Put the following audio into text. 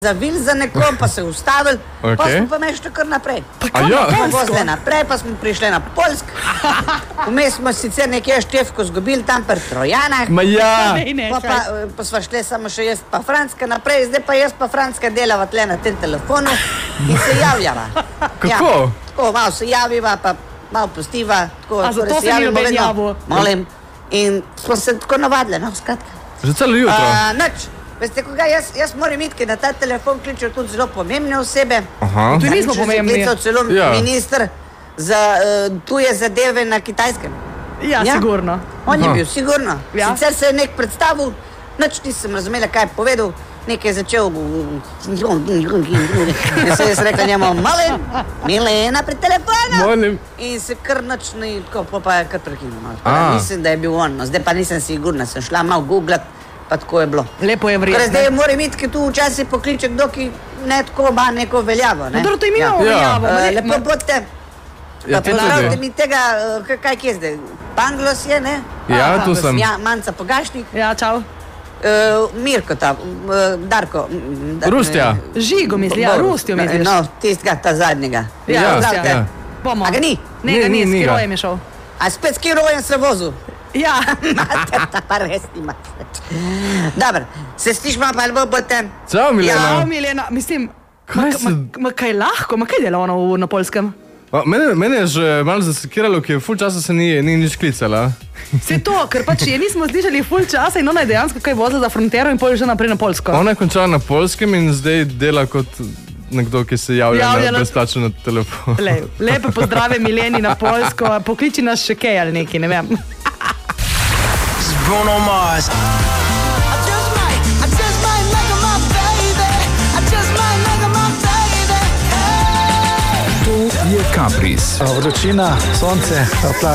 zavil za nekom, pa se ustavili, pa smo pa mešli kar naprej. Vozili naprej, pa smo prišli na Poljsk. Vmes smo sicer nekje Štefko zgubili tam pri Trojanah. Pa sva šli samo še jaz pa Franska naprej, zdaj pa jaz pa Franska delava tle na tem telefonu in se javljava. Kako? Tako, malo se javiva, pa malo pustiva. A zato se mi oben javu? Molim. In smo se tako navadili, no, skratka. Že celo jutro? Nič. Veste, koga, jaz moram iti, na ta telefon kličejo tudi zelo pomembne osebe. Tu nismo pomembni. Kličejo celo minister za tuje zadeve na Kitajskem. Ja, sigurno. On je bil, sigurno. Sicer se je nek predstavil, nič nisem razumela, kaj je povedal, nekaj je začel. In se je rekla njemu, Milena pri telefonu. In se kar nič ni, tako pa je kar prekinul. Mislim, da je bil on, zdaj pa nisem sigurna, sem šla malo googlat. Pa tako je bilo. Lepo je vredno. Zdaj moram iti, ki tu včasih pokliče kdo, ki ne tako ima neko veljavo. Dobro, to imamo veljavo. Lepo bodite. Pa pozdravite mi tega, kaj je zdaj? Panglos je, ne? Ja, tu sem. Manca Pogašnik. Ja, čau. Mirko ta, Darko. Rustja. Žigo misli, ja, Rustjo misliš. No, tistega, ta zadnjega. Ja, Rustja. A ga ni? Ne, ga ni, s kirojem je šel. A spet s kirojem se vozil? Ja. Mater, pa res nima več. Dobro, se slišimo pa ali bote? Čau, Milena. Ja, Milena, mislim, kaj lahko, kaj dela ona na Poljskem? Mene je že malo zasekiralo, ki je ful časa se ni nič klicala. Se to, ker pač je nismo slišali ful časa in ona je dejansko kaj vozila za frontero in pol že naprej na Poljsko. Ona je končala na Poljskem in zdaj dela kot nekdo, ki se javlja na brezplačno na telefon. Lepe pozdrave Mileni na Poljsko, pokliči nas še kaj ali neki, ne vem. Bruno Mars. I just might make her my baby. I just might make her my baby. Tu je Kapris. Vročina, sonce,